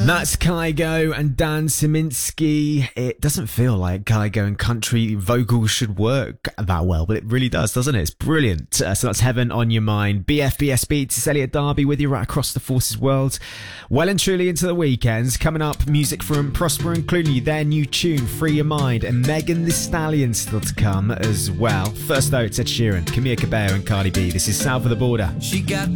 That's Kygo and Dan Szyminski. It doesn't feel like Kygo and country vocals should work that well, but it really does, doesn't it? It's brilliant. So that's Heaven on Your Mind. BFBS Beats, it's Elliot Darby with you right across the Forces world. Well and truly into the weekends. Coming up, music from Prosper and Clooney, their new tune, Free Your Mind, and Megan Thee Stallion still to come as well. First though, it's Ed Sheeran, Camila Cabello and Cardi B. This is South of the Border. She got